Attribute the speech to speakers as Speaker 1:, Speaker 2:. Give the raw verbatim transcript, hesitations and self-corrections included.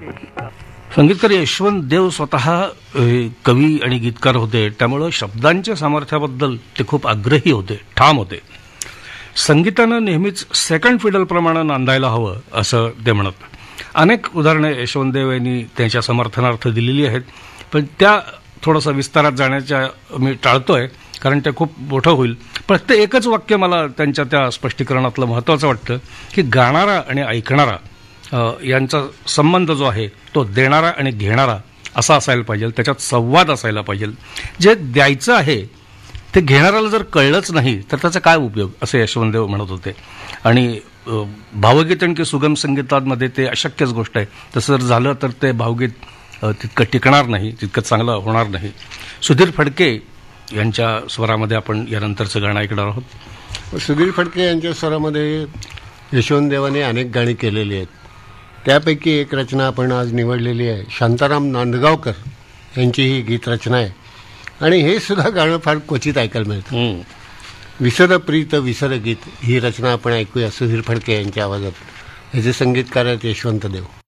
Speaker 1: संगीतकार यशवंत देव स्वतः कवी आणि गीतकार होते, त्यामुळं शब्दांच्या सामर्थ्याबद्दल ते खूप आग्रही होते, ठाम होते. संगीतानं नेहमीच सेकंड फिडलप्रमाणे नांदायला हवं असं ते म्हणत. अनेक उदाहरणे यशवंत देव यांनी त्यांच्या समर्थनार्थ दिलेली आहेत, पण त्या थोडंसं विस्तारात जाण्याच्या मी टाळतोय कारण ते खूप मोठं होईल. पण ते एकच वाक्य मला त्यांच्या त्या स्पष्टीकरणातलं महत्त्वाचं वाटतं की गाणारा आणि ऐकणारा यांचा संबंध जो आहे तो देणारा आणि घेणारा असा असायला पाहिजे, त्याच्यात संवाद असायला पाहिजे. जे द्यायचं आहे ते घेणाऱ्याला जर कळलंच नाही तर त्याचा काय उपयोग, असं यशवंतदेव म्हणत होते. आणि भावगीत आणि सुगम संगीतामध्ये ते अशक्यच गोष्ट आहे. तसं जर झालं तर ते भावगीत तितकं टिकणार नाही, तितकं चांगलं होणार नाही. सुधीर फडके यांच्या स्वरामध्ये आपण यानंतरचं गाणं ऐकणार आहोत.
Speaker 2: सुधीर फडके यांच्या स्वरामध्ये यशवंतदेवाने अनेक गाणी केलेली आहेत. त्यापैकी एक रचना आपण आज निवडलेली आहे. शांताराम नांदगावकर यांची ही गीतरचना आहे आणि हे सुद्धा गाणं फार क्वचित ऐकायला मिळतं. विसर प्रीत विसर गीत ही रचना आपण ऐकूया सुधीर फडके यांच्या आवाजात. ह्याचे संगीतकार आहेत यशवंतदेव.